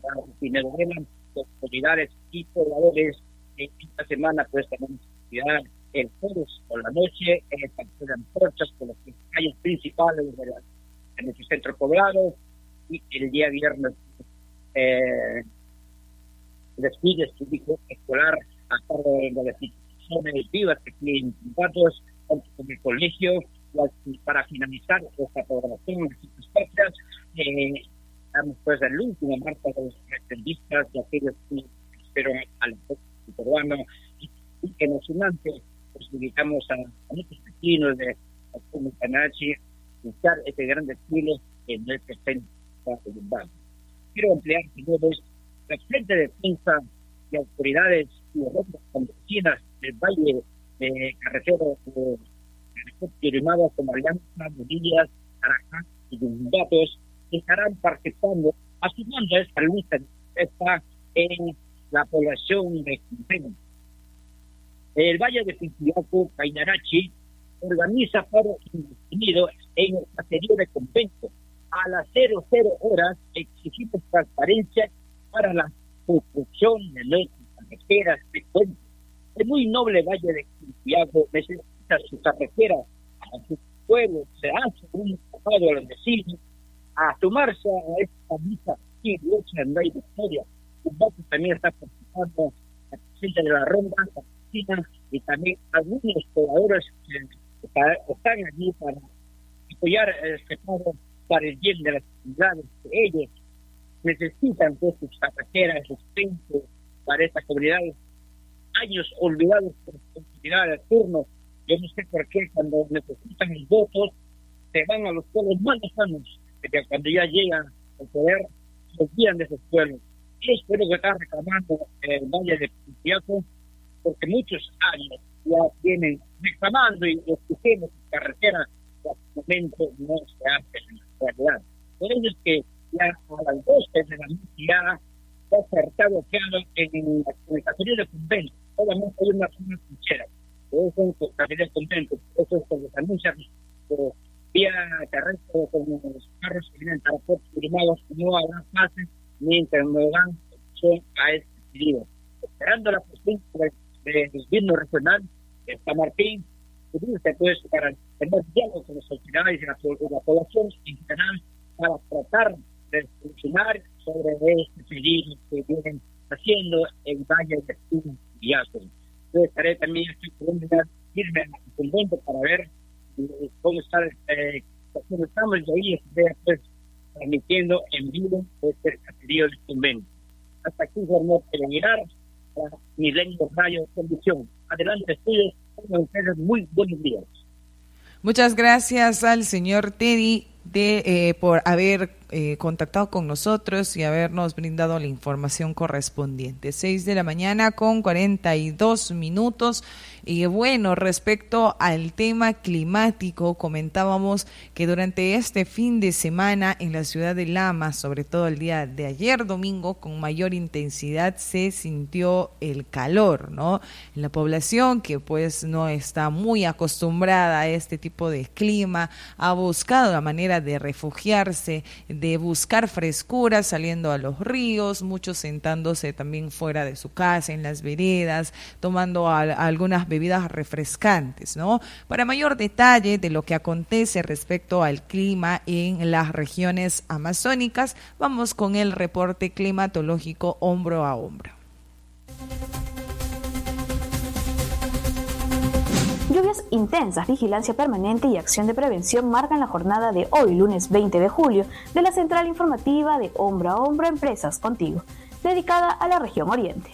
si nos revelan las autoridades y pobladores. Esta semana pues tenemos actividad el jueves por la noche, se antorchas por las calles principales de nuestro centro poblado, y el día viernes desfiles cívico escolar a cargo de las instituciones vivas aquí en Patos, tanto como el colegio. Para finalizar esta programación en las patrias, estamos pues el último marco de los representistas de aquellos que esperan al ejército peruano y que nos unante, pues invitamos a nuestros vecinos de la comunidad Canachi a escuchar este gran desfile en el presente de Bilbao. Quiero ampliar, señores, la Frente de Defensa y autoridades y otras campesinas del Valle de Carretera de firmadas como Alianza, Bolivia, Caracas y Datos, estarán participando, asumiendo esta lucha en la población de Cumpén. El Valle de Pintiaco, Cainarachi, organiza paro indefinido en el caserío de Convento. A las 00 horas exigimos transparencia para la construcción de nuestras carreteras de puentes. El muy noble Valle de Pintiaco necesita su carretera a sus pueblos, se hace un llamado a los vecinos a sumarse a esta misa y lucha en la historia. Convento también está participando la presencia de la ronda, la piscina, y también algunos pobladores que están allí para apoyar este paro para el bien de las comunidades que ellos necesitan, pues, sus carreteras, sus puentes para estas comunidades, años olvidados por las comunidades de turno. Yo no sé por qué cuando necesitan los votos se van a los pueblos más lejanos, que cuando ya llegan al poder se olvidan de esos pueblos. Y eso es lo que está reclamando el Valle de Pintiaco, porque muchos años ya vienen reclamando y exigimos carreteras que al momento no se hacen en la realidad. Por eso es que ya a las 12 de la noche ya se está bloqueado en el caserío de Convento. Solamente hay una zona trinchera. Eso es un caserío de Convento. Eso es cuando se anuncia vía terrestre con los carros que vienen para puertos firmados, no habrá pases mientras no dan opción a este pedido. Esperando la presencia del gobierno regional de San Martín, pues, para tener diálogo con las autoridades y la población en general para tratar de solucionar sobre este pedido que vienen haciendo el Valle de Pintiaco. Yo estaré también aquí con irme al convento para ver cómo está estamos y ahí estaré pues transmitiendo en vivo este caserío del convento. Hasta aquí formó el mirar para Milenio Radio Condición. Adelante, estudios, tengan ustedes muy buenos días. Muchas gracias al señor Teddy por haber contactado con nosotros y habernos brindado la información correspondiente. 6:42 a.m. Y bueno, respecto al tema climático, comentábamos que durante este fin de semana en la ciudad de Lama, sobre todo el día de ayer domingo, con mayor intensidad se sintió el calor, ¿no? La población que pues no está muy acostumbrada a este tipo de clima ha buscado la manera de refugiarse, de buscar frescura saliendo a los ríos, muchos sentándose también fuera de su casa, en las veredas, tomando algunas bebidas refrescantes, ¿no? Para mayor detalle de lo que acontece respecto al clima en las regiones amazónicas, vamos con el reporte climatológico hombro a hombro. Lluvias intensas, vigilancia permanente y acción de prevención marcan la jornada de hoy, lunes 20 de julio, de la central informativa de Hombro a Hombro Empresas Contigo, dedicada a la región Oriente.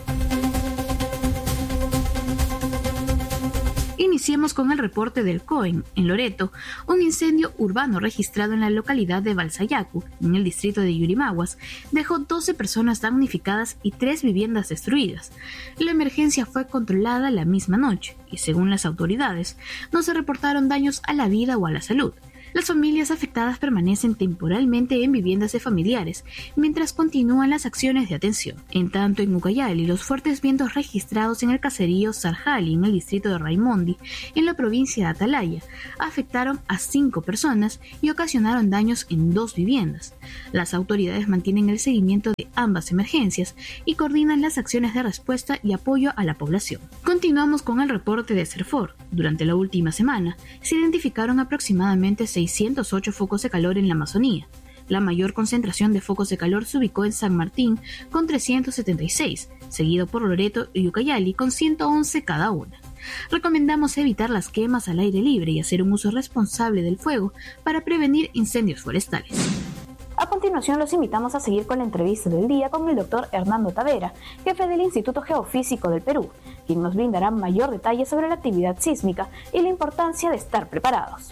Iniciemos con el reporte del COEN. En Loreto, un incendio urbano registrado en la localidad de Balsayacu, en el distrito de Yurimaguas, dejó 12 personas damnificadas y 3 viviendas destruidas. La emergencia fue controlada la misma noche y, según las autoridades, no se reportaron daños a la vida o a la salud. Las familias afectadas permanecen temporalmente en viviendas de familiares, mientras continúan las acciones de atención. En tanto, en Ucayali, los fuertes vientos registrados en el caserío Sarjali, en el distrito de Raimondi, en la provincia de Atalaya, afectaron a 5 personas y ocasionaron daños en 2 viviendas. Las autoridades mantienen el seguimiento de ambas emergencias y coordinan las acciones de respuesta y apoyo a la población. Continuamos con el reporte de CERFOR. Durante la última semana, se identificaron aproximadamente 608 focos de calor en la Amazonía. La mayor concentración de focos de calor se ubicó en San Martín con 376, seguido por Loreto y Ucayali con 111 cada una. Recomendamos evitar las quemas al aire libre y hacer un uso responsable del fuego para prevenir incendios forestales. A continuación los invitamos a seguir con la entrevista del día con el doctor Hernando Tavera, jefe del Instituto Geofísico del Perú, quien nos brindará mayor detalle sobre la actividad sísmica y la importancia de estar preparados.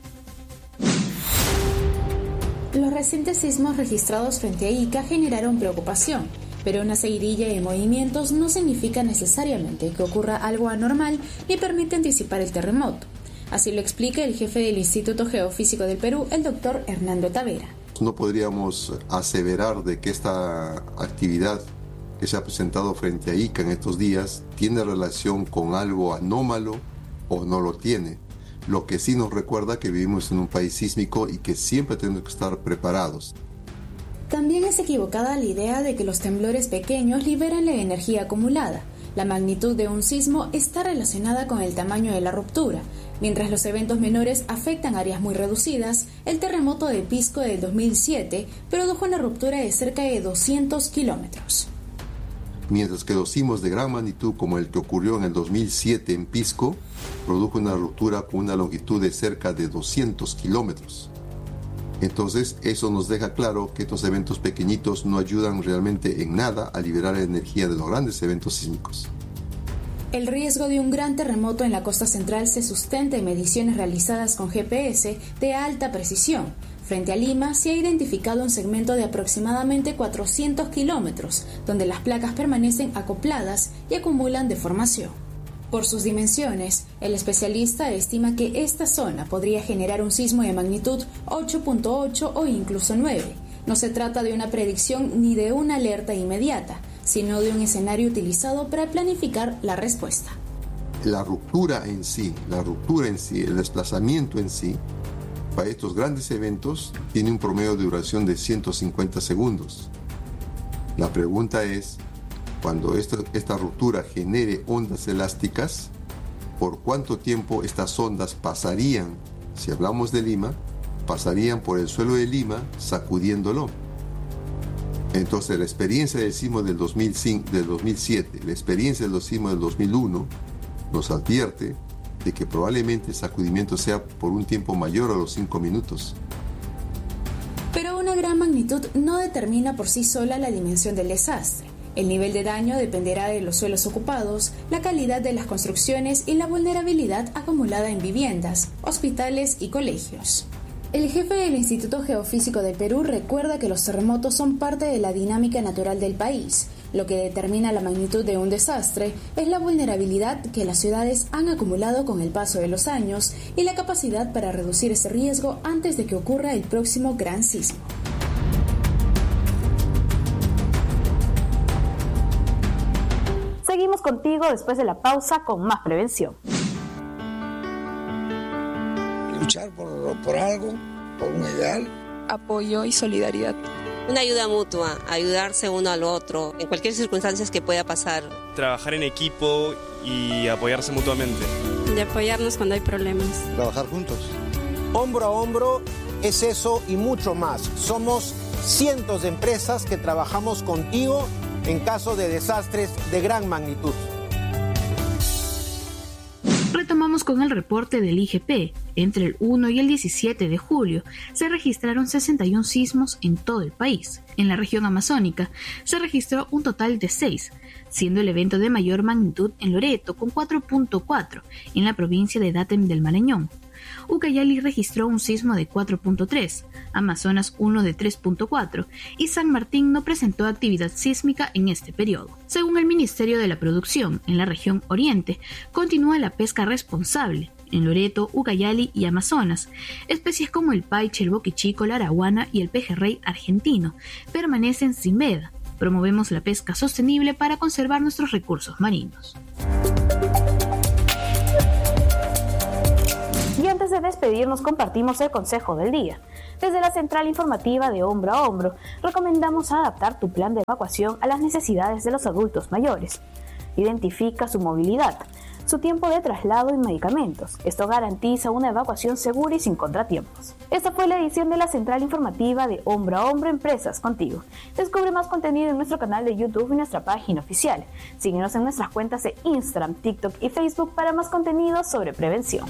Los recientes sismos registrados frente a Ica generaron preocupación, pero una seguidilla de movimientos no significa necesariamente que ocurra algo anormal ni permite anticipar el terremoto. Así lo explica el jefe del Instituto Geofísico del Perú, el doctor Hernando Tavera. No podríamos aseverar de que esta actividad que se ha presentado frente a Ica en estos días tiene relación con algo anómalo o no lo tiene. Lo que sí nos recuerda que vivimos en un país sísmico y que siempre tenemos que estar preparados. También es equivocada la idea de que los temblores pequeños liberan la energía acumulada. La magnitud de un sismo está relacionada con el tamaño de la ruptura. Mientras los eventos menores afectan áreas muy reducidas, el terremoto de Pisco del 2007 produjo una ruptura de cerca de 200 kilómetros. Mientras que los sismos de gran magnitud, como el que ocurrió en el 2007 en Pisco, produjo una ruptura con una longitud de cerca de 200 kilómetros. Entonces, eso nos deja claro que estos eventos pequeñitos no ayudan realmente en nada a liberar la energía de los grandes eventos sísmicos. El riesgo de un gran terremoto en la costa central se sustenta en mediciones realizadas con GPS de alta precisión. Frente a Lima se ha identificado un segmento de aproximadamente 400 kilómetros, donde las placas permanecen acopladas y acumulan deformación. Por sus dimensiones, el especialista estima que esta zona podría generar un sismo de magnitud 8.8 o incluso 9. No se trata de una predicción ni de una alerta inmediata, sino de un escenario utilizado para planificar la respuesta. La ruptura en sí, el desplazamiento en sí, para estos grandes eventos tiene un promedio de duración de 150 segundos. La pregunta es, cuando esta ruptura genere ondas elásticas, ¿por cuánto tiempo estas ondas pasarían, si hablamos de Lima, pasarían por el suelo de Lima sacudiéndolo? Entonces la experiencia del sismo del 2007, la experiencia del sismo del 2001 nos advierte de que probablemente el sacudimiento sea por un tiempo mayor a los 5 minutos. Pero una gran magnitud no determina por sí sola la dimensión del desastre. El nivel de daño dependerá de los suelos ocupados, la calidad de las construcciones y la vulnerabilidad acumulada en viviendas, hospitales y colegios. El jefe del Instituto Geofísico del Perú recuerda que los terremotos son parte de la dinámica natural del país. Lo que determina la magnitud de un desastre es la vulnerabilidad que las ciudades han acumulado con el paso de los años y la capacidad para reducir ese riesgo antes de que ocurra el próximo gran sismo. Seguimos contigo después de la pausa con más prevención. Luchar por algo, por un ideal. Apoyo y solidaridad. Una ayuda mutua, ayudarse uno al otro, en cualquier circunstancia que pueda pasar. Trabajar en equipo y apoyarse mutuamente. De apoyarnos cuando hay problemas. Trabajar juntos. Hombro a hombro es eso y mucho más. Somos cientos de empresas que trabajamos contigo en caso de desastres de gran magnitud. Retomamos con el reporte del IGP. Entre el 1 y el 17 de julio se registraron 61 sismos en todo el país. En la región amazónica se registró un total de 6, siendo el evento de mayor magnitud en Loreto con 4.4, en la provincia de Datem del Marañón. Ucayali registró un sismo de 4.3, Amazonas uno de 3.4 y San Martín no presentó actividad sísmica en este periodo. Según el Ministerio de la Producción, en la región Oriente continúa la pesca responsable. en Loreto, Ucayali y Amazonas. Especies como el paiche, el boquichico, la araguana y el pejerrey argentino permanecen sin veda. Promovemos la pesca sostenible para conservar nuestros recursos marinos. Y antes de despedirnos, compartimos el consejo del día. Desde la central informativa de Hombro a Hombro, recomendamos adaptar tu plan de evacuación a las necesidades de los adultos mayores. Identifica su movilidad, su tiempo de traslado y medicamentos. Esto garantiza una evacuación segura y sin contratiempos. Esta fue la edición de la central informativa de Hombro a Hombro, Empresas Contigo. Descubre más contenido en nuestro canal de YouTube y nuestra página oficial. Síguenos en nuestras cuentas de Instagram, TikTok y Facebook para más contenido sobre prevención.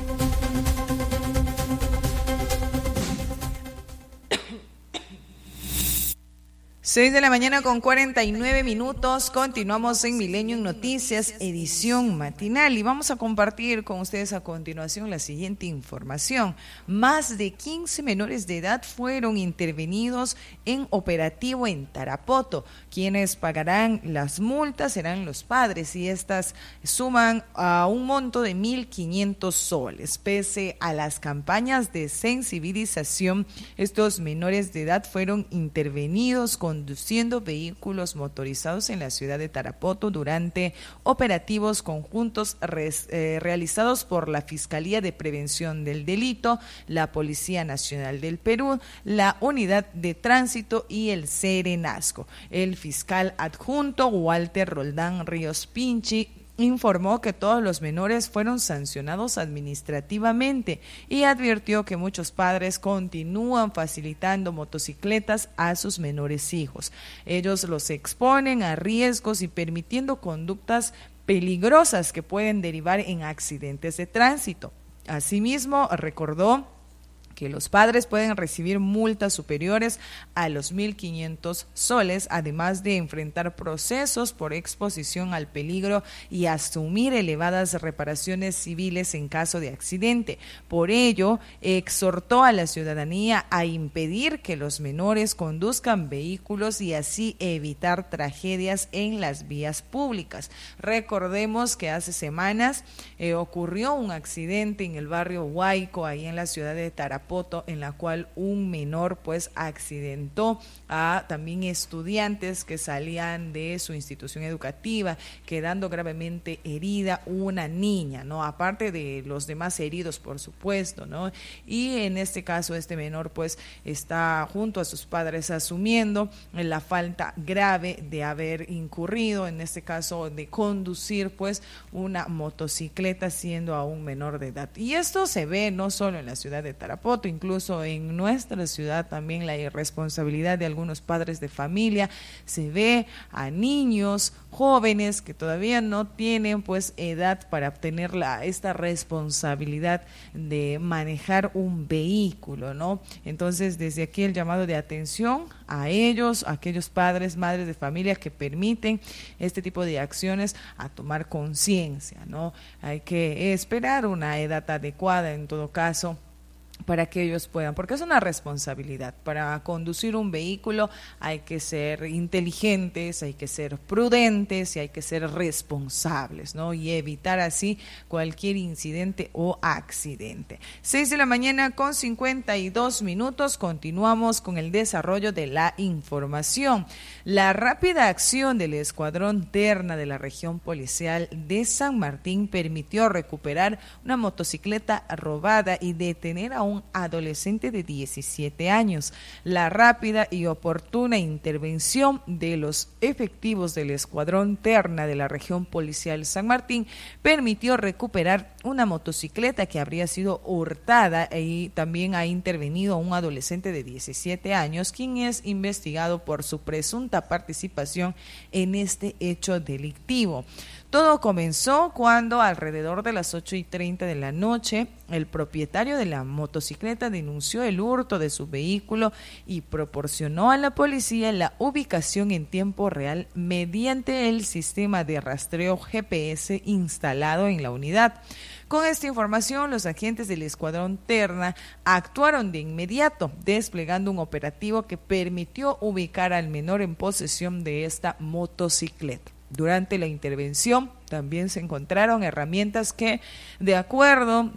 6:49 a.m. Continuamos en Milenio Noticias, edición matinal, y vamos a compartir con ustedes a continuación la siguiente información. Más de 15 menores de edad fueron intervenidos en operativo en Tarapoto. Quienes pagarán las multas serán los padres, y estas suman a un monto de 1.500 soles. Pese a las campañas de sensibilización, estos menores de edad fueron intervenidos conduciendo vehículos motorizados en la ciudad de Tarapoto durante operativos conjuntos realizados por la Fiscalía de Prevención del Delito, la Policía Nacional del Perú, la Unidad de Tránsito y el Serenazgo. El fiscal adjunto Walter Roldán Ríos Pinchi informó que todos los menores fueron sancionados administrativamente y advirtió que muchos padres continúan facilitando motocicletas a sus menores hijos. Ellos los exponen a riesgos y permitiendo conductas peligrosas que pueden derivar en accidentes de tránsito. Asimismo, recordó que los padres pueden recibir multas superiores a los 1.500 soles, además de enfrentar procesos por exposición al peligro y asumir elevadas reparaciones civiles en caso de accidente. Por ello, exhortó a la ciudadanía a impedir que los menores conduzcan vehículos y así evitar tragedias en las vías públicas. Recordemos que hace semanas ocurrió un accidente en el barrio Huayco, ahí en la ciudad de Tarapoto, en la cual un menor pues accidentó a también estudiantes que salían de su institución educativa, quedando gravemente herida una niña, ¿no? Aparte de los demás heridos, por supuesto, ¿no? Y en este caso este menor pues está junto a sus padres asumiendo la falta grave de haber incurrido, en este caso de conducir pues una motocicleta siendo aún menor de edad. Y esto se ve no solo en la ciudad de Tarapoto, incluso en nuestra ciudad también la irresponsabilidad de algunos padres de familia. Se ve a niños jóvenes que todavía no tienen pues edad para obtener esta responsabilidad de manejar un vehículo, ¿no? Entonces, desde aquí el llamado de atención a ellos, a aquellos padres, madres de familia que permiten este tipo de acciones, a tomar conciencia, ¿no? Hay que esperar una edad adecuada en todo caso para que ellos puedan, porque es una responsabilidad. Para conducir un vehículo hay que ser inteligentes, hay que ser prudentes y hay que ser responsables, ¿no? Y evitar así cualquier incidente o accidente. 6:52 a.m, continuamos con el desarrollo de la información. La rápida acción del Escuadrón Terna de la región policial de San Martín permitió recuperar una motocicleta robada y detener a un adolescente de 17 años. La rápida y oportuna intervención de los efectivos del Escuadrón Terna de la región policial San Martín permitió recuperar una motocicleta que habría sido hurtada, y también ha intervenido un adolescente de 17 años, quien es investigado por su presunta participación en este hecho delictivo. Todo comenzó cuando alrededor de las 8:30 de la noche el propietario de la motocicleta denunció el hurto de su vehículo y proporcionó a la policía la ubicación en tiempo real mediante el sistema de rastreo GPS instalado en la unidad. Con esta información, los agentes del Escuadrón Terna actuaron de inmediato, desplegando un operativo que permitió ubicar al menor en posesión de esta motocicleta. Durante la intervención también se encontraron herramientas que, de acuerdo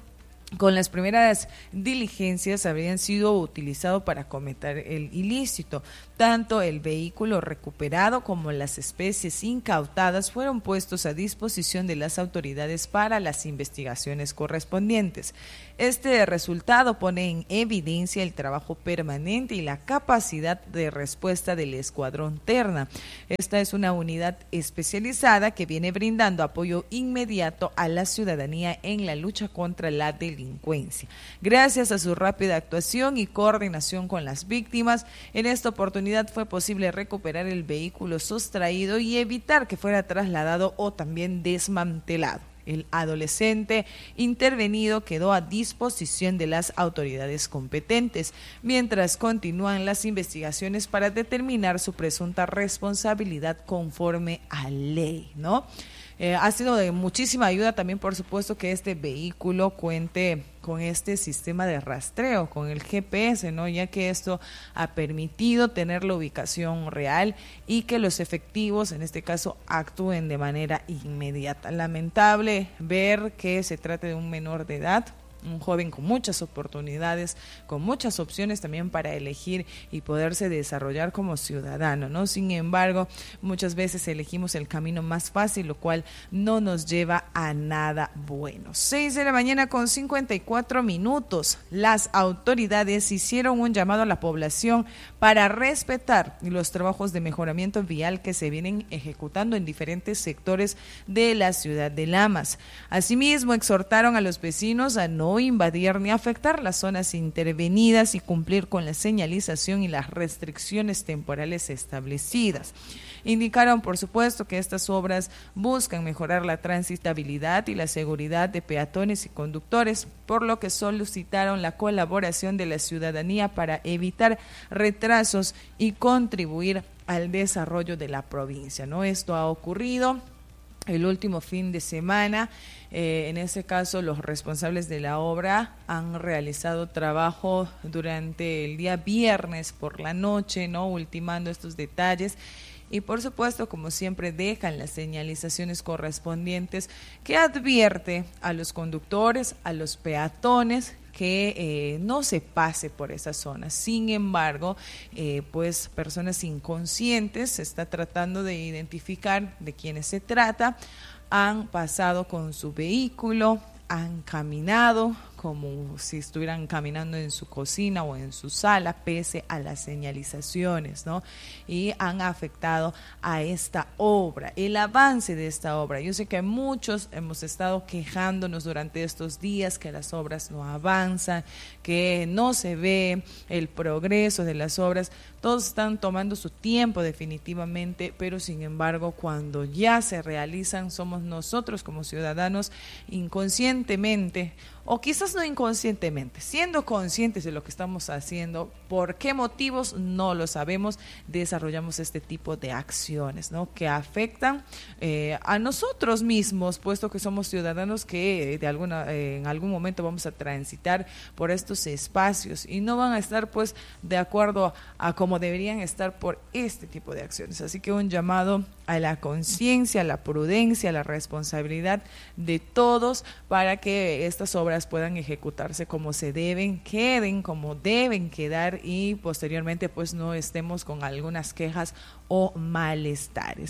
con las primeras diligencias habrían sido utilizados para cometer el ilícito. Tanto el vehículo recuperado como las especies incautadas fueron puestos a disposición de las autoridades para las investigaciones correspondientes. Este resultado pone en evidencia el trabajo permanente y la capacidad de respuesta del Escuadrón Terna. Esta es una unidad especializada que viene brindando apoyo inmediato a la ciudadanía en la lucha contra la delincuencia. Gracias a su rápida actuación y coordinación con las víctimas, en esta oportunidad fue posible recuperar el vehículo sustraído y evitar que fuera trasladado o también desmantelado. El adolescente intervenido quedó a disposición de las autoridades competentes, mientras continúan las investigaciones para determinar su presunta responsabilidad conforme a ley, ¿no? Ha sido de muchísima ayuda también, por supuesto, que este vehículo cuente con este sistema de rastreo, con el GPS, ¿no? Ya que esto ha permitido tener la ubicación real y que los efectivos, en este caso, actúen de manera inmediata. Lamentable ver que se trate de un menor de edad, un joven con muchas oportunidades, con muchas opciones también para elegir y poderse desarrollar como ciudadano, ¿no? Sin embargo, muchas veces elegimos el camino más fácil, lo cual no nos lleva a nada bueno. 6:54 a.m. Las autoridades hicieron un llamado a la población para respetar los trabajos de mejoramiento vial que se vienen ejecutando en diferentes sectores de la ciudad de Lamas. Asimismo, exhortaron a los vecinos a no invadir ni afectar las zonas intervenidas y cumplir con la señalización y las restricciones temporales establecidas. Indicaron, por supuesto, que estas obras buscan mejorar la transitabilidad y la seguridad de peatones y conductores, por lo que solicitaron la colaboración de la ciudadanía para evitar retrasos y contribuir al desarrollo de la provincia, ¿no? Esto ha ocurrido el último fin de semana. En ese caso, los responsables de la obra han realizado trabajo durante el día viernes por la noche, ¿no? Ultimando estos detalles. Y por supuesto, como siempre, dejan las señalizaciones correspondientes que advierte a los conductores, a los peatones, que no se pase por esa zona. Sin embargo, pues personas inconscientes, se está tratando de identificar de quiénes se trata, han pasado con su vehículo, han caminado como si estuvieran caminando en su cocina o en su sala, pese a las señalizaciones, ¿no? Y han afectado a esta obra, el avance de esta obra. Yo sé que muchos hemos estado quejándonos durante estos días que las obras no avanzan, que no se ve el progreso de las obras. Todos están tomando su tiempo definitivamente, pero sin embargo, cuando ya se realizan, somos nosotros como ciudadanos inconscientemente, o quizás no inconscientemente, siendo conscientes de lo que estamos haciendo, por qué motivos no lo sabemos, desarrollamos este tipo de acciones, ¿no? Que afectan a nosotros mismos, puesto que somos ciudadanos que en algún momento vamos a transitar por estos espacios y no van a estar pues de acuerdo a como deberían estar por este tipo de acciones. Así que un llamado a la conciencia, a la prudencia, a la responsabilidad de todos para que estas obras puedan ejecutarse como se deben, queden como deben quedar y posteriormente pues no estemos con algunas quejas o malestares.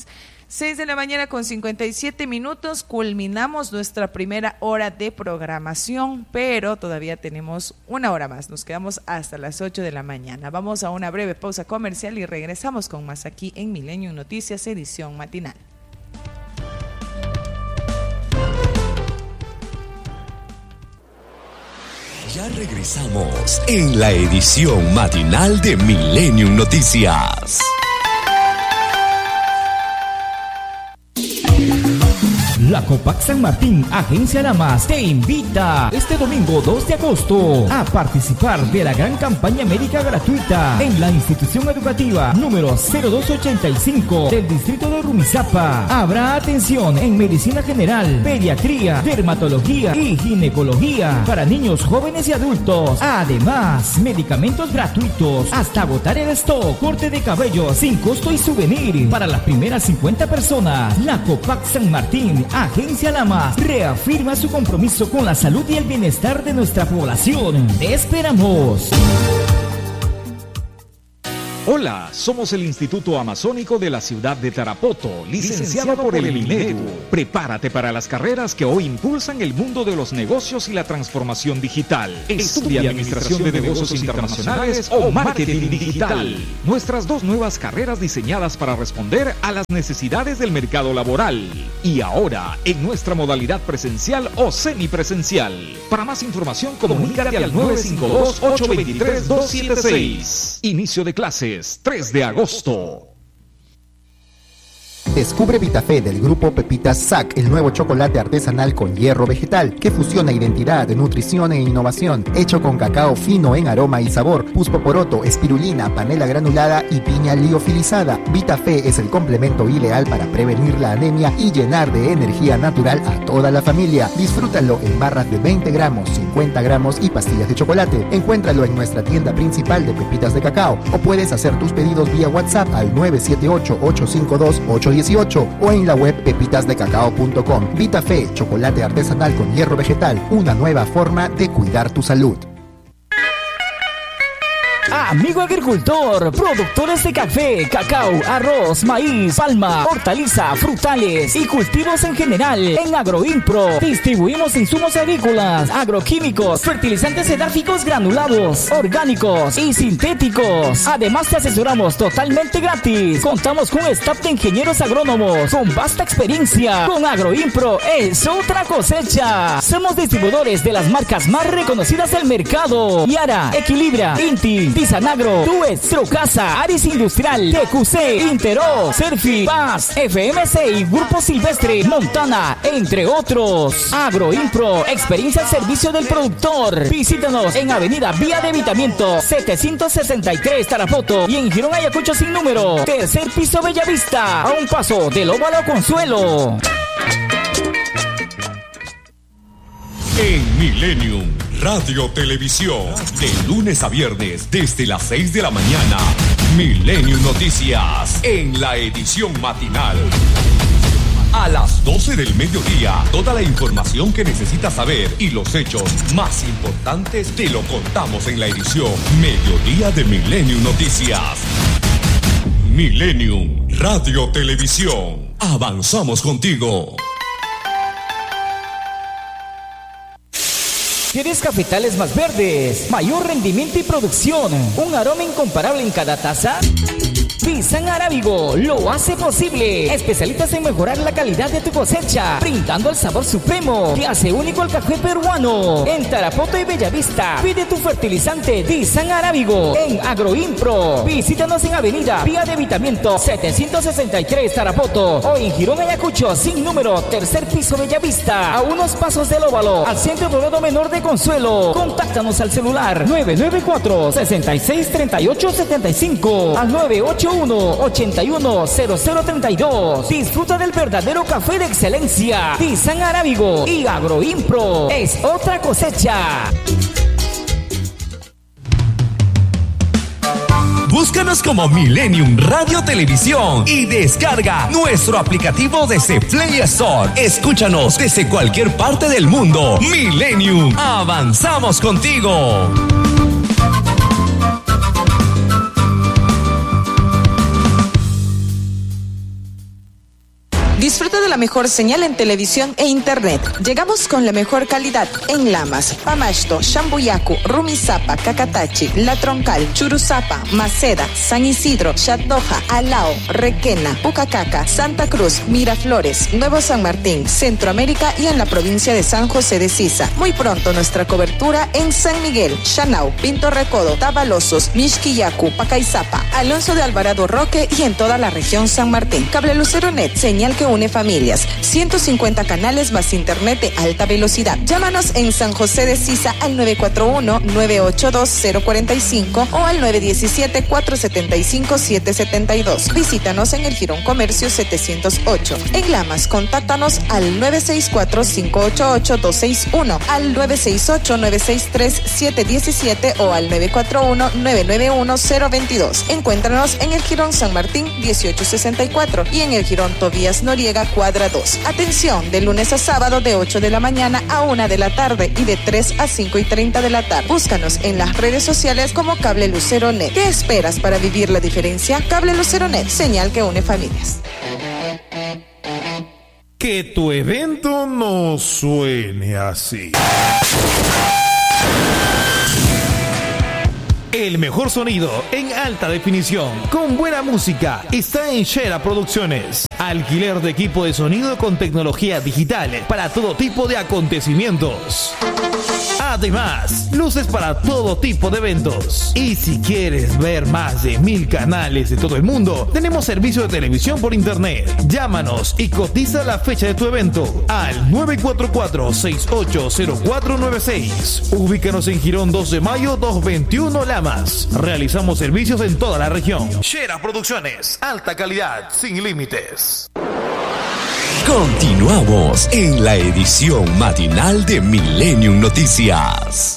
6:57 a.m, culminamos nuestra primera hora de programación, pero todavía tenemos una hora más, nos quedamos hasta las 8 de la mañana. Vamos a una breve pausa comercial y regresamos con más aquí en Milenio Noticias, edición matinal. Ya regresamos en la edición matinal de Millennium Noticias. La Copac San Martín, Agencia Lamas, te invita este domingo 2 de agosto a participar de la gran campaña médica gratuita en la institución educativa número 0285 del distrito de Rumizápa. Habrá atención en medicina general, pediatría, dermatología y ginecología para niños, jóvenes y adultos. Además, medicamentos gratuitos hasta agotar el stock, corte de cabello sin costo y souvenir para las primeras 50 personas. La Copac San Martín, Agencia Lamas reafirma su compromiso con la salud y el bienestar de nuestra población. ¡Te esperamos! Hola, somos el Instituto Amazónico de la ciudad de Tarapoto, licenciado por el Minedu. Prepárate para las carreras que hoy impulsan el mundo de los negocios y la transformación digital. Estudia Administración de Negocios Internacionales o Marketing Digital. Nuestras 2 nuevas carreras diseñadas para responder a las necesidades del mercado laboral. Y ahora, en nuestra modalidad presencial o semipresencial. Para más información, comunícate al 952-823-276. Inicio de clases. 3 de agosto. Descubre Vitafé del grupo Pepitas Sac, el nuevo chocolate artesanal con hierro vegetal que fusiona identidad, nutrición e innovación, hecho con cacao fino en aroma y sabor, puspoporoto, espirulina, panela granulada y piña liofilizada. Vitafé es el complemento ideal para prevenir la anemia y llenar de energía natural a toda la familia. Disfrútalo en barras de 20 gramos, 50 gramos y pastillas de chocolate. Encuéntralo en nuestra tienda principal de pepitas de cacao o puedes hacer tus pedidos vía WhatsApp al 978-852-818 o en la web pepitasdecacao.com. Vitafé, chocolate artesanal con hierro vegetal, una nueva forma de cuidar tu salud. Amigo agricultor, productores de café, cacao, arroz, maíz, palma, hortaliza, frutales y cultivos en general. En Agroimpro distribuimos insumos agrícolas, agroquímicos, fertilizantes edáficos granulados, orgánicos y sintéticos. Además te asesoramos totalmente gratis. Contamos con un staff de ingenieros agrónomos con vasta experiencia. Con Agroimpro es otra cosecha. Somos distribuidores de las marcas más reconocidas del mercado: Yara, Equilibra, Inti, Tisanagro, Tues, Trocasa, Aris Industrial, TQC, Intero, Serfi, Paz, FMC y Grupo Silvestre, Montana, entre otros. Agroimpro, experiencia al servicio del productor. Visítanos en Avenida Vía de Evitamiento 763 Tarapoto y en Girón Ayacucho sin número, 3er piso Bellavista, a un paso del Óvalo Consuelo. En Millennium Radio Televisión, de lunes a viernes desde las 6 de la mañana, Millennium Noticias, en la edición matinal. A las 12 del mediodía, toda la información que necesitas saber y los hechos más importantes te lo contamos en la edición Mediodía de Millennium Noticias. Millennium Radio Televisión, avanzamos contigo. ¿Quieres cafetales más verdes, mayor rendimiento y producción, un aroma incomparable en cada taza? Pisan Arábigo lo hace posible. Especialistas en mejorar la calidad de tu cosecha, brindando el sabor supremo que hace único al café peruano. En Tarapoto y Bellavista, pide tu fertilizante Pisan Arábigo en Agroimpro. Visítanos en Avenida Vía de Evitamiento 763 Tarapoto o en Girón Ayacucho sin número, 3er piso Bellavista, a unos pasos del Óvalo, al Centro Dorado Menor de Consuelo. Contáctanos al celular 994-663875 al 981-810032. Disfruta del verdadero café de excelencia. Pisan Arábigo y Agroimpro es otra cosecha. Búscanos como Millennium Radio Televisión y descarga nuestro aplicativo desde Play Store. Escúchanos desde cualquier parte del mundo. Millennium, avanzamos contigo. Disfruta de la mejor señal en televisión e internet. Llegamos con la mejor calidad en Lamas, Pamashto, Shambuyacu, Rumisapa, Cacatachi, La Troncal, Churuzapa, Maceda, San Isidro, Chatdoja, Alao, Requena, Pucacaca, Santa Cruz, Miraflores, Nuevo San Martín, Centroamérica y en la provincia de San José de Sisa. Muy pronto nuestra cobertura en San Miguel, Chanao, Pinto Recodo, Tabalosos, Mixquillacu, Pacaizapa, Alonso de Alvarado Roque y en toda la región San Martín. Cable Lucero Net, señal que une familias, 150 canales más internet de alta velocidad. Llámanos en San José de Sisa al 941-982-045 o al 917-475-772. Visítanos en el Girón Comercio 708. En Lamas, contáctanos al 964-588-261, al 968-963-717 o al 941-991-022. Encuéntranos en el Girón San Martín 1864 y en el Girón Tobías Noriega Noriega, cuadra 2. Atención, de lunes a sábado de 8 de la mañana a 1 de la tarde y de 3 a 5:30 de la tarde. Búscanos en las redes sociales como Cable Lucero Net. ¿Qué esperas para vivir la diferencia? Cable Lucero Net, señal que une familias. Que tu evento no suene así. El mejor sonido en alta definición, con buena música, está en Shera Producciones. Alquiler de equipo de sonido con tecnología digital para todo tipo de acontecimientos. Además, luces para todo tipo de eventos. Y si quieres ver más de 1000 canales de todo el mundo, tenemos servicio de televisión por internet. Llámanos y cotiza la fecha de tu evento al 944-680496. Ubícanos en Girón 2 de Mayo 221 Lamas. Realizamos servicios en toda la región. Shera Producciones, alta calidad, sin límites. Continuamos en la edición matinal de Millennium Noticias.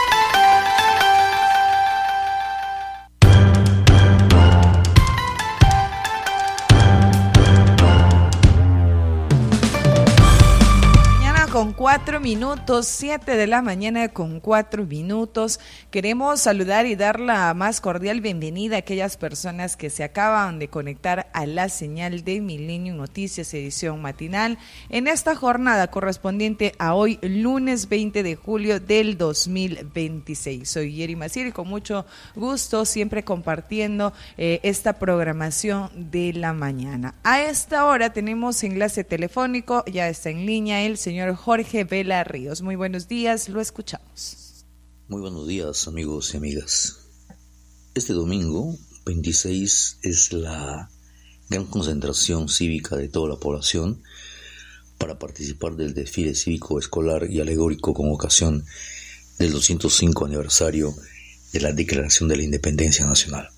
Con 4 minutos, 7 de la mañana con 4 minutos. Queremos saludar y dar la más cordial bienvenida a aquellas personas que se acaban de conectar a la señal de Millennium Noticias, edición matinal, en esta jornada correspondiente a hoy, lunes 20 de julio del 2026. Soy Yeri Maciel y con mucho gusto siempre compartiendo esta programación de la mañana. A esta hora tenemos enlace telefónico, ya está en línea el señor Jorge Vela Ríos. Muy buenos días, lo escuchamos. Muy buenos días, amigos y amigas. Este domingo 26 es la gran concentración cívica de toda la población para participar del desfile cívico escolar y alegórico con ocasión del 205 aniversario de la Declaración de la Independencia Nacional.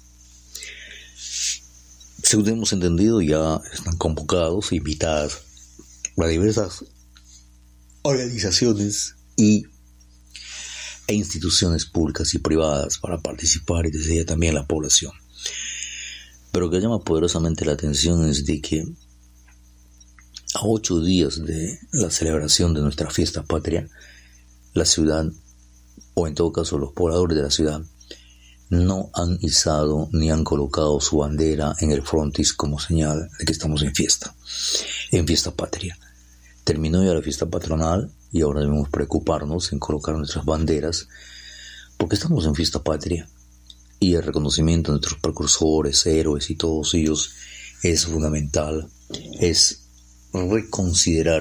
Según hemos entendido, ya están convocados e invitadas a diversas organizaciones e instituciones públicas y privadas para participar, y desde ya también la población. Pero lo que llama poderosamente la atención es de que a 8 días de la celebración de nuestra fiesta patria, la ciudad, o en todo caso los pobladores de la ciudad, no han izado ni han colocado su bandera en el frontis como señal de que estamos en fiesta patria. Terminó ya la fiesta patronal y ahora debemos preocuparnos en colocar nuestras banderas, porque estamos en fiesta patria y el reconocimiento de nuestros precursores, héroes y todos ellos es fundamental. Es reconsiderar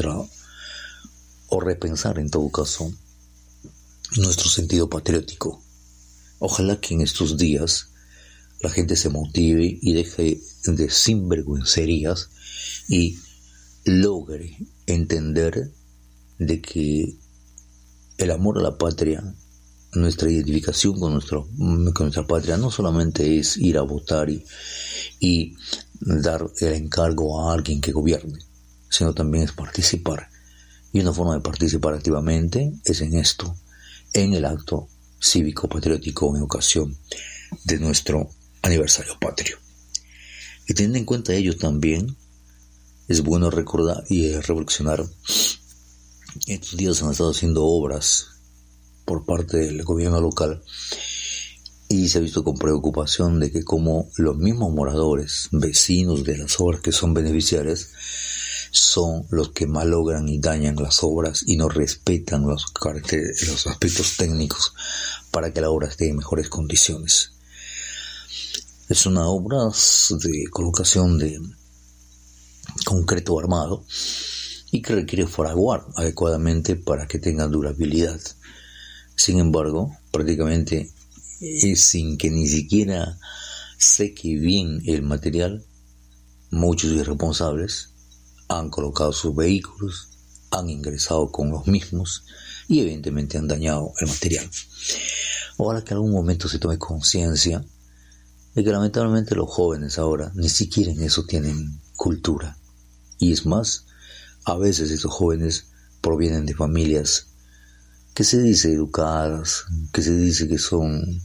o repensar en todo caso nuestro sentido patriótico. Ojalá que en estos días la gente se motive y deje de sinvergüencerías y logre entender de que el amor a la patria, nuestra identificación con nuestra patria, no solamente es ir a votar y dar el encargo a alguien que gobierne, sino también es participar. Y una forma de participar activamente es en esto, en el acto cívico-patriótico en ocasión de nuestro aniversario patrio. Y teniendo en cuenta ello también, es bueno recordar y reflexionar. Estos días han estado haciendo obras por parte del gobierno local y se ha visto con preocupación de que como los mismos moradores, vecinos de las obras que son beneficiarias, son los que malogran y dañan las obras y no respetan los aspectos técnicos para que la obra esté en mejores condiciones. Es una obra de colocación de concreto armado y que requiere fraguar adecuadamente para que tenga durabilidad. Sin embargo, prácticamente sin que ni siquiera seque bien el material, muchos irresponsables han colocado sus vehículos, han ingresado con los mismos y evidentemente han dañado el material. Ojalá que en algún momento se tome conciencia de que lamentablemente los jóvenes ahora ni siquiera en eso tienen cultura. Y es más, a veces estos jóvenes provienen de familias que se dice educadas, que se dice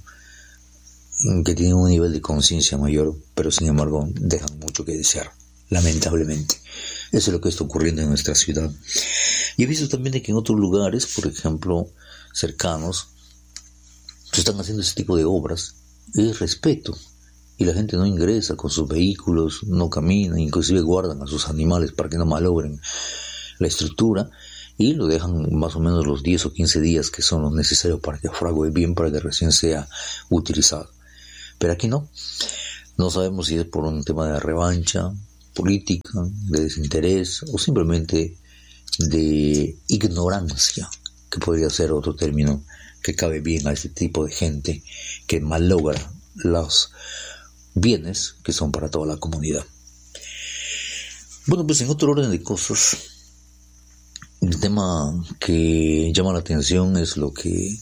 que tienen un nivel de conciencia mayor, pero sin embargo dejan mucho que desear. lamentablemente. Eso es lo que está ocurriendo en nuestra ciudad. Y he visto también de que en otros lugares, por ejemplo, cercanos, se están haciendo ese tipo de obras. Es respeto. Y la gente no ingresa con sus vehículos, no camina, inclusive guardan a sus animales para que no malogren la estructura y lo dejan más o menos los 10 o 15 días que son los necesarios para que frague bien, para que recién sea utilizado. Pero aquí no sabemos si es por un tema de revancha política, de desinterés o simplemente de ignorancia, que podría ser otro término que cabe bien a este tipo de gente que malogra los bienes que son para toda la comunidad. Bueno, pues en otro orden de cosas, el tema que llama la atención es lo que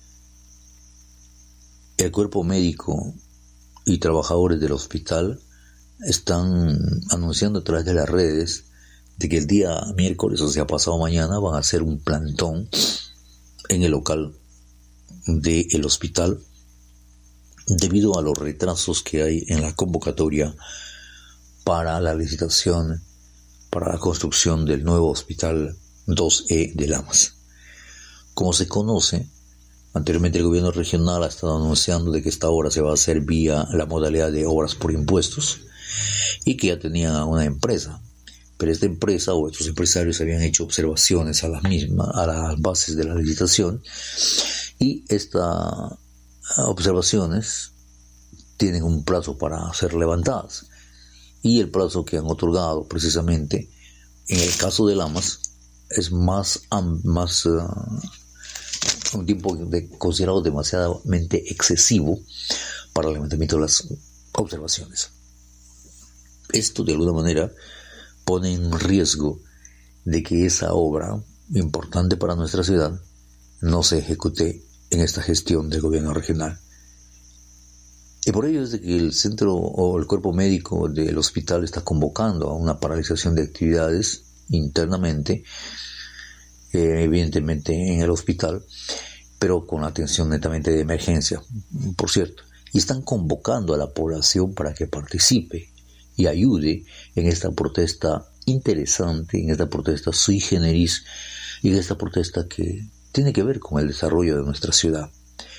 el cuerpo médico y trabajadores del hospital están anunciando a través de las redes de que el día miércoles, o sea pasado mañana, van a hacer un plantón en el local del hospital debido a los retrasos que hay en la convocatoria para la licitación para la construcción del nuevo hospital 2E de Lamas. Como se conoce, anteriormente el gobierno regional ha estado anunciando de que esta obra se va a hacer vía la modalidad de obras por impuestos y que ya tenía una empresa, pero esta empresa o estos empresarios habían hecho observaciones a las bases de la licitación y estas observaciones tienen un plazo para ser levantadas y el plazo que han otorgado precisamente en el caso de Lamas es más un tiempo considerado demasiadamente excesivo para el levantamiento de las observaciones. Esto de alguna manera pone en riesgo de que esa obra importante para nuestra ciudad no se ejecute en esta gestión del gobierno regional. Y por ello es de que el centro o el cuerpo médico del hospital está convocando a una paralización de actividades internamente, evidentemente en el hospital, pero con atención netamente de emergencia, por cierto. Y están convocando a la población para que participe y ayude en esta protesta interesante, en esta protesta sui generis y en esta protesta que tiene que ver con el desarrollo de nuestra ciudad.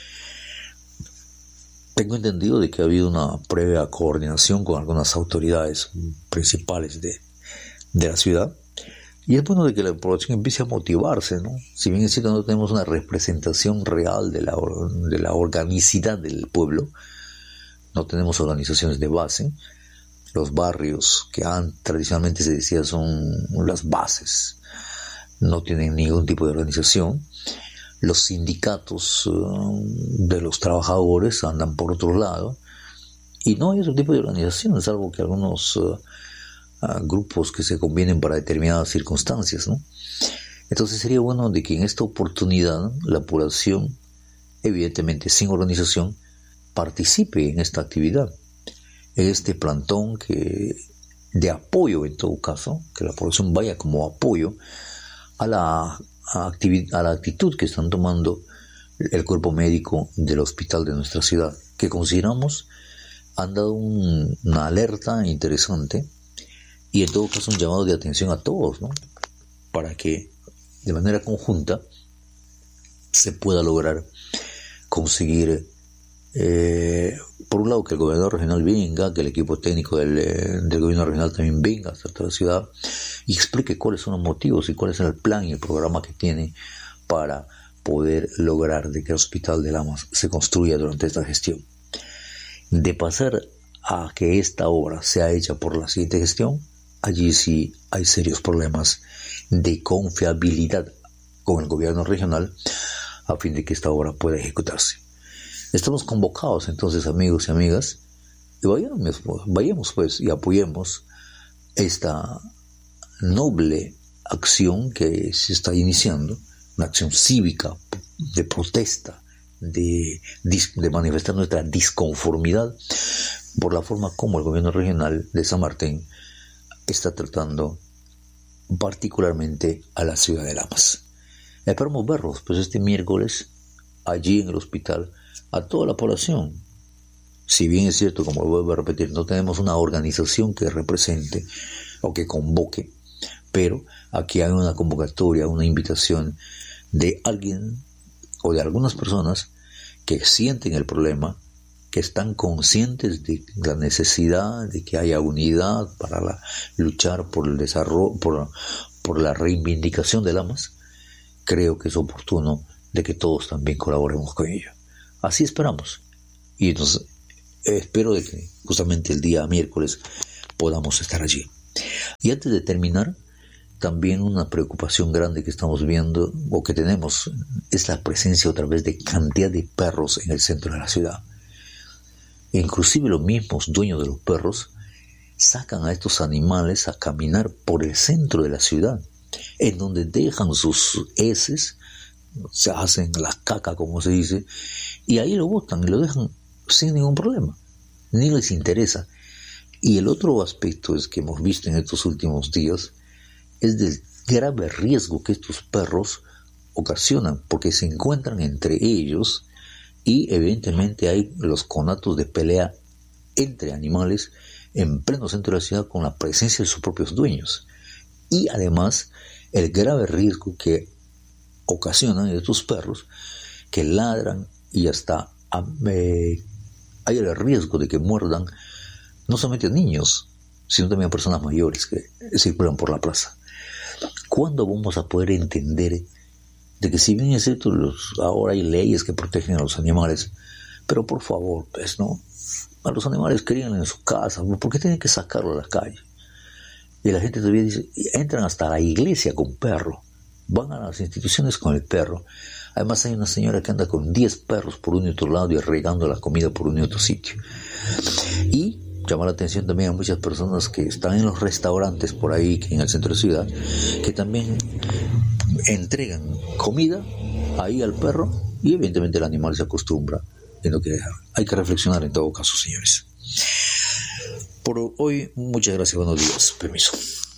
Tengo entendido de que ha habido una previa coordinación con algunas autoridades principales de la ciudad y es bueno de que la población empiece a motivarse, ¿no? Si bien es cierto no tenemos una representación real de la organicidad del pueblo, no tenemos organizaciones de base. Los barrios que tradicionalmente se decía son las bases no tienen ningún tipo de organización. Los sindicatos de los trabajadores andan por otro lado y no hay otro tipo de organización, salvo que algunos grupos que se convienen para determinadas circunstancias, ¿no? Entonces sería bueno de que en esta oportunidad la población, evidentemente sin organización, participe en esta actividad, en este plantón de apoyo en todo caso, que la población vaya como apoyo a la actitud que están tomando el cuerpo médico del hospital de nuestra ciudad, que consideramos han dado una alerta interesante y en todo caso un llamado de atención a todos, ¿no? Para que de manera conjunta se pueda lograr conseguir por un lado que el gobernador regional venga, que el equipo técnico del gobierno regional también venga hasta la ciudad y explique cuáles son los motivos y cuál es el plan y el programa que tiene para poder lograr de que el hospital de Lamas se construya durante esta gestión. De pasar a que esta obra sea hecha por la siguiente gestión, allí sí hay serios problemas de confiabilidad con el gobierno regional a fin de que esta obra pueda ejecutarse. Estamos convocados entonces, amigos y amigas, y vayamos pues y apoyemos esta noble acción que se está iniciando, una acción cívica de protesta, de manifestar nuestra disconformidad por la forma como el gobierno regional de San Martín está tratando particularmente a la ciudad de Lamas. Esperamos verlos pues este miércoles allí en el hospital a toda la población. Si bien es cierto, como vuelvo a repetir, no tenemos una organización que represente o que convoque, pero aquí hay una convocatoria, una invitación de alguien o de algunas personas que sienten el problema, que están conscientes de la necesidad de que haya unidad para luchar por el desarrollo, por la reivindicación de Lamas. Creo que es oportuno de que todos también colaboremos con ello. Así esperamos. Y entonces espero de que justamente el día miércoles podamos estar allí. Y antes de terminar, también una preocupación grande que estamos viendo o que tenemos es la presencia otra vez de cantidad de perros en el centro de la ciudad. Inclusive los mismos dueños de los perros sacan a estos animales a caminar por el centro de la ciudad, en donde dejan sus heces, se hacen la caca como se dice, y ahí lo botan y lo dejan sin ningún problema, ni les interesa. Y el otro aspecto es que hemos visto en estos últimos días es del grave riesgo que estos perros ocasionan, porque se encuentran entre ellos y evidentemente hay los conatos de pelea entre animales en pleno centro de la ciudad con la presencia de sus propios dueños. Y además el grave riesgo que ocasionan estos perros que ladran y hasta hay el riesgo de que muerdan no solamente a niños, sino también a personas mayores que circulan por la plaza. ¿Cuándo vamos a poder entender de que si bien es cierto, ahora hay leyes que protegen a los animales, pero por favor, pues no, a los animales crían en su casa, ¿por qué tienen que sacarlo a la calle? Y la gente todavía dice, entran hasta la iglesia con perro, van a las instituciones con el perro. Además hay una señora que anda con 10 perros por un y otro lado y regando la comida por un y otro sitio. Y llama la atención también a muchas personas que están en los restaurantes por ahí, que en el centro de la ciudad, que también entregan comida ahí al perro y evidentemente el animal se acostumbra en lo que hay que reflexionar en todo caso, señores. Por hoy, muchas gracias, buenos días, permiso.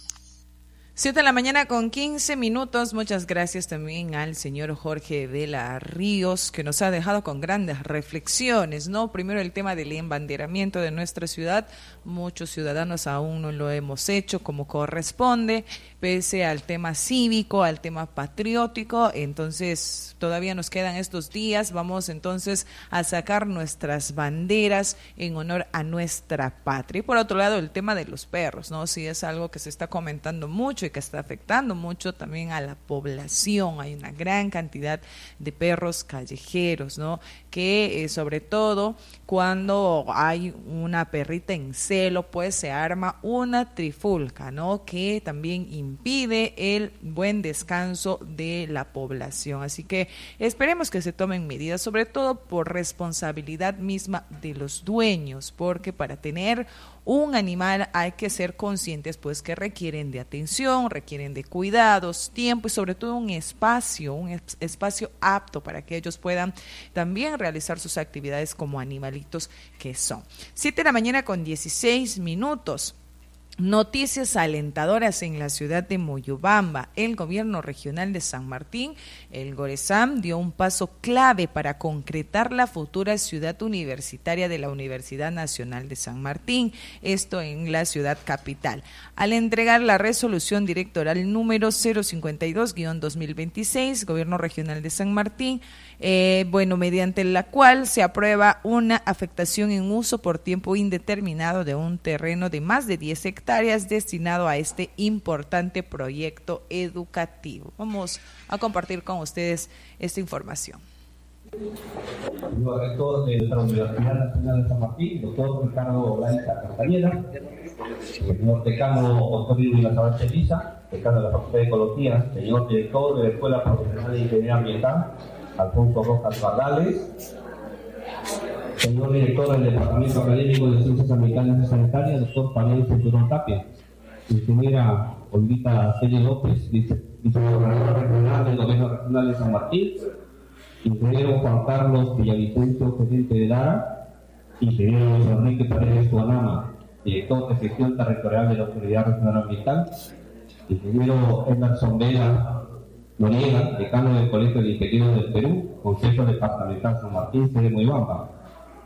7:15 a.m. Muchas gracias también al señor Jorge de la Ríos, que nos ha dejado con grandes reflexiones, ¿no? Primero el tema del embanderamiento de nuestra ciudad. Muchos ciudadanos aún no lo hemos hecho como corresponde, pese al tema cívico, al tema patriótico. Entonces, todavía nos quedan estos días. Vamos entonces a sacar nuestras banderas en honor a nuestra patria. Y por otro lado, el tema de los perros, ¿no? Sí, es algo que se está comentando mucho y que está afectando mucho también a la población. Hay una gran cantidad de perros callejeros, ¿no? Que sobre todo cuando hay una perrita en celo, pues se arma una trifulca, ¿no? Que también impide el buen descanso de la población. Así que esperemos que se tomen medidas, sobre todo por responsabilidad misma de los dueños, porque para tener un animal hay que ser conscientes pues que requieren de atención, requieren de cuidados, tiempo y sobre todo un espacio apto para que ellos puedan también realizar sus actividades como animalitos que son. 7:16 a.m. Noticias alentadoras en la ciudad de Moyobamba. El gobierno regional de San Martín, el GORESAM, dio un paso clave para concretar la futura ciudad universitaria de la Universidad Nacional de San Martín, esto en la ciudad capital, al entregar la resolución directoral número 052-2026, gobierno regional de San Martín, mediante la cual se aprueba una afectación en uso por tiempo indeterminado de un terreno de más de 10 hectáreas destinado a este importante proyecto educativo. Vamos a compartir con ustedes esta información. El rector de la Universidad Nacional de San Martín, doctor Ricardo Laiza Castañeda, el señor decano doctor Irwin Azabache Elisa, decano de la Facultad de Ecología, señor director de la Escuela Profesional de Ingeniería Ambiental, Alfonso Rojas Bardales, señor director del Departamento Académico de Ciencias Ambientales y Sanitarias, doctor Pablo Cinturón Tapia, ingeniera Olvita Celia López, vicegobernadora regional del Gobierno Regional de San Martín, ingeniero Juan Carlos Villavicencio, gerente de DARA, ingeniero Luis Enrique Paredes Guanama, director de gestión territorial de la Autoridad Regional Ambiental, ingeniero Emerson Vela Noriega, decano del Colegio de Ingenieros del Perú, Consejo Departamental San Martín, sede Moyobamba,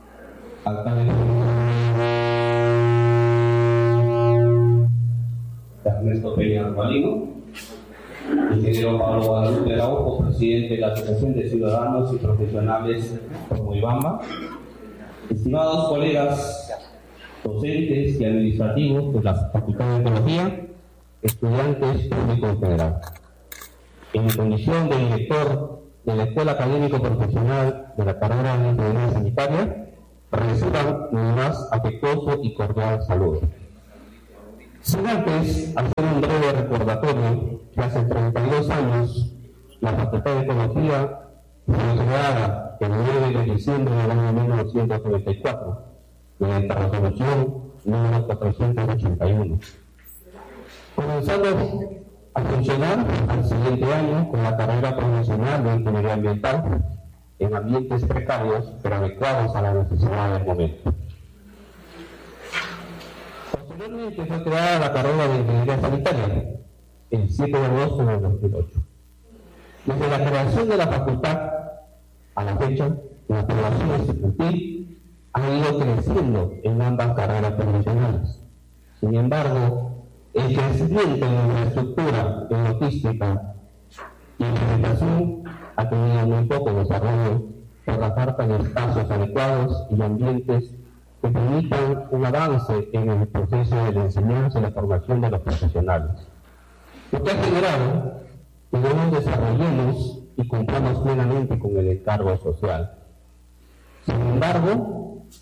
alcalde Ernesto Peña Arbalino, ingeniero Pablo Guadalupe Araujo, presidente de la Asociación de Ciudadanos y Profesionales Promoibamba, estimados colegas docentes y administrativos de la Facultad de Ecología, estudiantes, público en general. En mi condición de director de la Escuela Académico Profesional de la carrera de Ingeniería Sanitaria, reciban mi más afectuoso y cordial saludo. Sin antes hacer un breve recordatorio que hace 32 años la Facultad de Ecología fue creada el 9 de diciembre del año 1994 mediante la resolución número 481. Comenzando a funcionar al siguiente año con la carrera profesional de Ingeniería Ambiental en ambientes precarios pero adecuados a la necesidad del momento. Posteriormente fue creada la carrera de Ingeniería Sanitaria el 7 de agosto del 2008. Desde la creación de la facultad a la fecha, la población estudiantil ha ido creciendo en ambas carreras profesionales. Sin embargo, el crecimiento en infraestructura, en logística y implementación ha tenido muy poco desarrollo por la falta de espacios adecuados y ambientes que permitan un avance en el proceso de la enseñanza y la formación de los profesionales. Lo que ha generado que no nos desarrollemos y cumplamos plenamente con el encargo social. Sin embargo,